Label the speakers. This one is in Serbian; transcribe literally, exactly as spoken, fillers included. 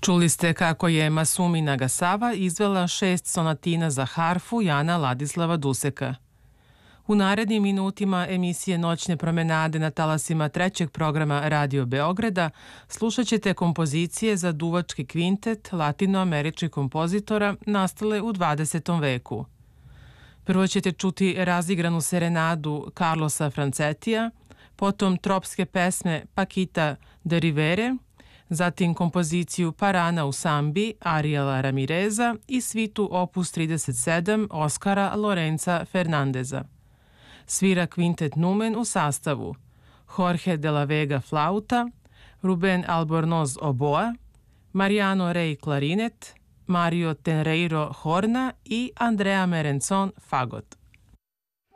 Speaker 1: Čuli ste kako je Masumi Nagasawa izvela šest sonatina za harfu Jana Ladislava Duseka. U narednim minutima emisije Noćne promenade na talasima trećeg programa Radio Beograda slušat ćete kompozicije za duvački kvintet latinoameričkih kompozitora nastale u dvadesetom veku. Prvo ćete čuti razigranu serenadu Carlosa Francetija, potom tropske pesme Paquita de Rivere, zatim kompoziciju Parana u sambi Ariela Ramireza i svitu opus trideset sedam Oskara Lorenza Fernandeza. Svira kvintet Numen u sastavu Jorge de la Vega flauta, Ruben Albornoz oboa, Mariano Rey klarinet, Mario Tenreiro horna i Andrea Merenzon fagot.